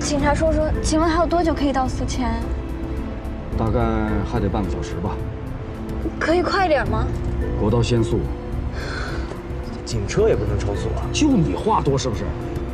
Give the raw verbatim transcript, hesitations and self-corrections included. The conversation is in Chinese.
警察叔叔，请问还有多久可以到宿迁？ 大概还得半个小时吧。 可以快点吗？ 国道限速， 警车也不能超速啊！ 就你话多是不是？